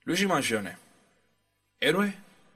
Luigi Mangione, ¿héroe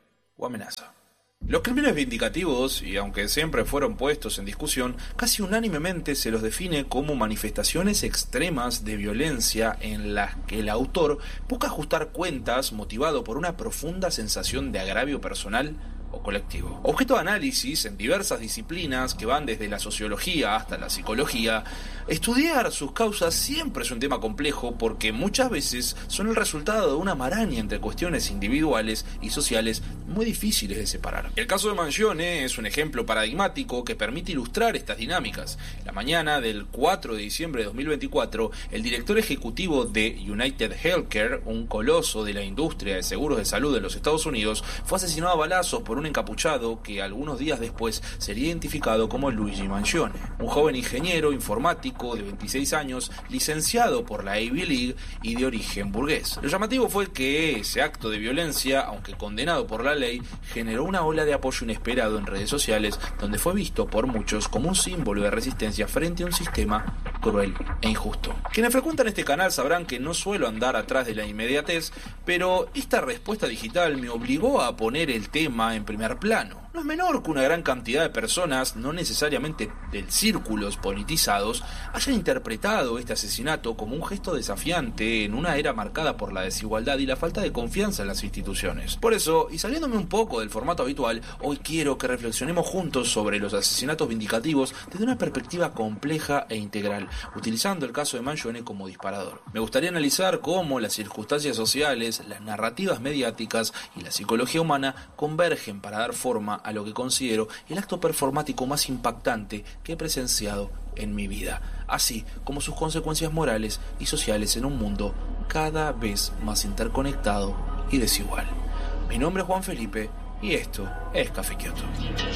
o amenaza? Los crímenes vindicativos, y aunque siempre fueron puestos en discusión, casi unánimemente se los define como manifestaciones extremas de violencia en las que el autor busca ajustar cuentas motivado por una profunda sensación de agravio personal o colectivo. Objeto de análisis en diversas disciplinas que van desde la sociología hasta la psicología, estudiar sus causas siempre es un tema complejo porque muchas veces son el resultado de una maraña entre cuestiones individuales y sociales muy difíciles de separar. El caso de Mangione es un ejemplo paradigmático que permite ilustrar estas dinámicas. La mañana del 4 de diciembre de 2024, el director ejecutivo de United Healthcare, un coloso de la industria de seguros de salud de los Estados Unidos, fue asesinado a balazos por un encapuchado que algunos días después sería identificado como Luigi Mangione, un joven ingeniero informático de 26 años, licenciado por la Ivy League y de origen burgués. Lo llamativo fue que ese acto de violencia, aunque condenado por la ley, generó una ola de apoyo inesperado en redes sociales, donde fue visto por muchos como un símbolo de resistencia frente a un sistema cruel e injusto. Quienes frecuentan este canal sabrán que no suelo andar atrás de la inmediatez, pero esta respuesta digital me obligó a poner el tema en primer plano. No es menor que una gran cantidad de personas, no necesariamente de círculos politizados, hayan interpretado este asesinato como un gesto desafiante en una era marcada por la desigualdad y la falta de confianza en las instituciones. Por eso, y saliéndome un poco del formato habitual, hoy quiero que reflexionemos juntos sobre los asesinatos vindicativos desde una perspectiva compleja e integral, utilizando el caso de Mangione como disparador. Me gustaría analizar cómo las circunstancias sociales, las narrativas mediáticas y la psicología humana convergen para dar forma a lo que considero el acto performático más impactante que he presenciado en mi vida, así como sus consecuencias morales y sociales en un mundo cada vez más interconectado y desigual. Mi nombre es Juan Felipe y esto es Café Kioto.